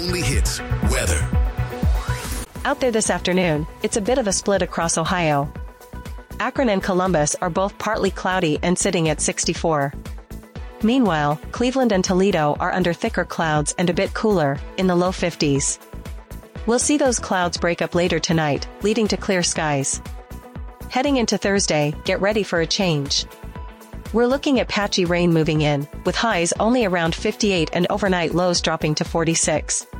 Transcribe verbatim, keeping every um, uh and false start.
only hits weather. Out there this afternoon, it's a bit of a split across Ohio. Akron and Columbus are both partly cloudy and sitting at sixty-four. Meanwhile, Cleveland and Toledo are under thicker clouds and a bit cooler, in the low fifties. We'll see those clouds break up later tonight, leading to clear skies. Heading into Thursday, get ready for a change. We're looking at patchy rain moving in, with highs only around fifty-eight and overnight lows dropping to forty-six.